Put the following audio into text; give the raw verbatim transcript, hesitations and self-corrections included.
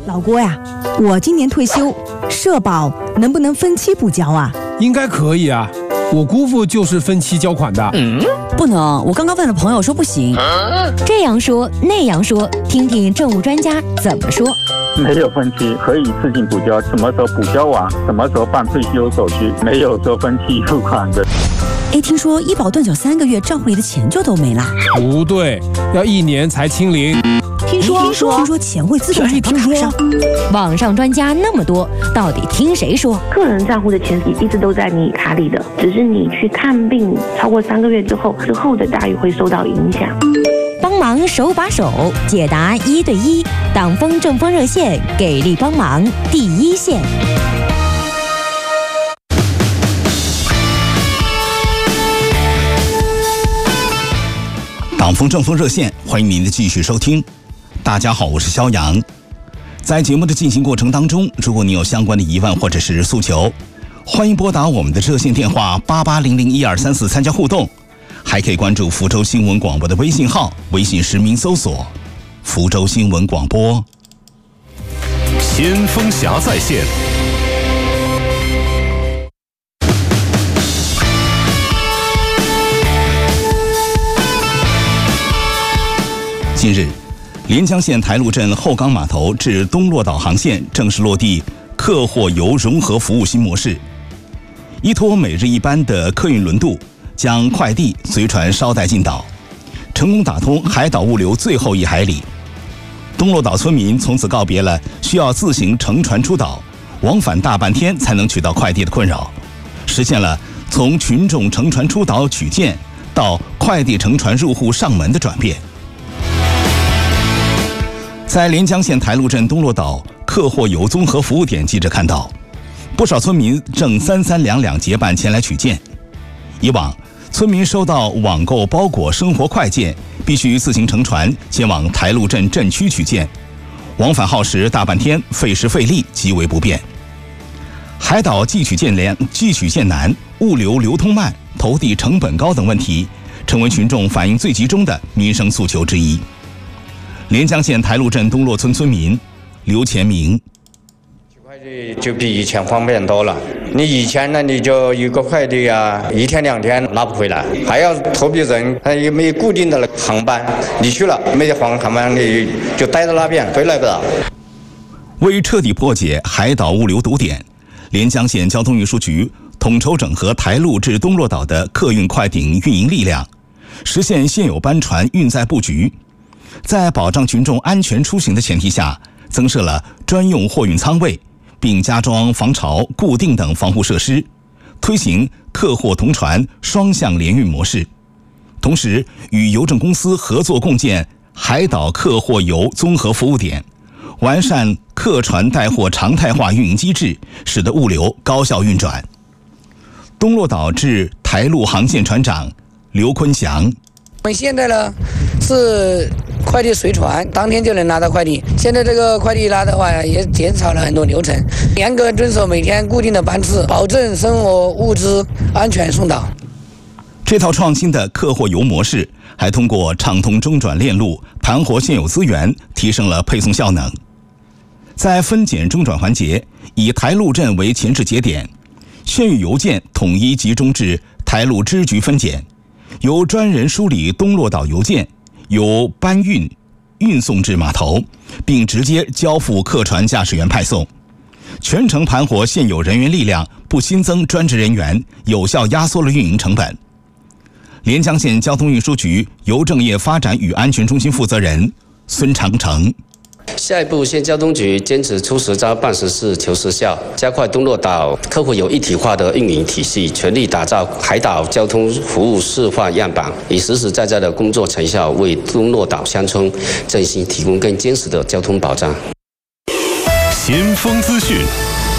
老郭呀，我今年退休，社保能不能分期补交啊？ 应该可以啊，我姑父就是分期交款的。 嗯，不能，我刚刚问了朋友说不行。 啊、这样说那样说，听听政务专家怎么说。 没有分期，可以自行补交，什么时候补交完，什么时候办退休手续，没有说分期付款的。 哎，听说医保断缴三个月，账户里的钱就都没了。 不对，要一年才清零。 听说听说听说钱会自动转到卡上。 网上专家那么多，到底听谁说？ 个人账户的钱一直都在你卡里的，只是你去看病超过三个月之后，之后的待遇会受到影响。 帮忙手把手解答一对一，党风政风热线给力帮忙第一线。 党风政风热线，欢迎您的继续收听。大家好，我是肖阳。在节目的进行过程当中，如果你有相关的疑问或者是诉求，欢迎拨打我们的热线电话八八零零一二三四参加互动。还可以关注福州新闻广播的微信号，微信实名搜索福州新闻广播。 先锋侠在线。 近日，连江县台路镇后岗码头至东洛岛航线正式落地客货邮融合服务新模式，依托每日一班的客运轮渡，将快递随船捎带进岛，成功打通海岛物流最后一海里。东洛岛村民从此告别了需要自行乘船出岛，往返大半天才能取到快递的困扰，实现了从群众乘船出岛取件到快递乘船入户上门的转变。在连江县台路镇东洛岛客货邮综合服务点，记者看到不少村民正三三两两结伴前来取件。以往村民收到网购包裹生活快件，必须自行乘船前往台路镇镇区取件，往返耗时大半天，费时费力，极为不便。海岛寄取件难、寄取件难、物流流通慢、投递成本高等问题，成为群众反映最集中的民生诉求之一。连江县台路镇东洛村村民刘前明， 快递就比以前方便多了。你以前呢，你就一个快递啊，一天两天拿不回来，还要投币人，他也没有固定的航班，你去了没有航航班，你就待在那边，回来不了。 为彻底破解海岛物流堵点，连江县交通运输局统筹整合台路至东洛岛的客运快艇运营力量，实现现有班船运载布局。在保障群众安全出行的前提下，增设了专用货运舱位，并加装防潮、固定等防护设施，推行客货同船双向联运模式。同时，与邮政公司合作共建海岛客货邮综合服务点，完善客船带货常态化运营机制，使得物流高效运转。东洛岛至台路航线船长刘坤祥， 我们现在呢是快递随船，当天就能拿到快递。现在这个快递拉的话，也减少了很多流程，严格遵守每天固定的班次，保证生活物资安全送达。 这套创新的客货邮模式，还通过畅通中转链路，盘活现有资源，提升了配送效能。在分拣中转环节，以台路镇为前置节点，现有邮件统一集中至台路支局分拣，由专人梳理东洛岛邮件，由搬运运送至码头，并直接交付客船驾驶员派送，全程盘活现有人员力量，不新增专职人员，有效压缩了运营成本。连江县交通运输局邮政业发展与安全中心负责人孙长成， 下一步，县交通局坚持出实招、办实事、求实效，加快东洛岛客户有一体化的运营体系，全力打造海岛交通服务示范样板，以实实在在的工作成效为东洛岛乡村振兴提供更坚实的交通保障。 先锋资讯，